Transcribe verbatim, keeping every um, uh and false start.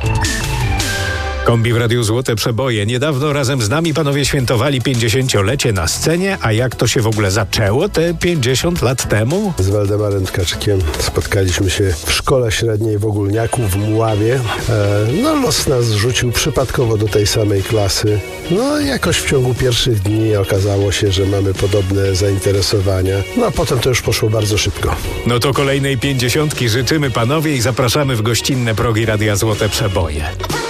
Kombi w Radiu Złote Przeboje. Niedawno razem z nami panowie świętowali pięćdziesięciolecie na scenie, a jak to się w ogóle zaczęło te pięćdziesiąt lat temu? Z Waldemarem Tkaczykiem spotkaliśmy się w szkole średniej w Ogólniaku w Mławie. E, no los nas rzucił przypadkowo do tej samej klasy. No jakoś w ciągu pierwszych dni okazało się, że mamy podobne zainteresowania. No a potem to już poszło bardzo szybko. No to kolejnej pięćdziesiątki życzymy panowie i zapraszamy w gościnne progi Radia Złote Przeboje.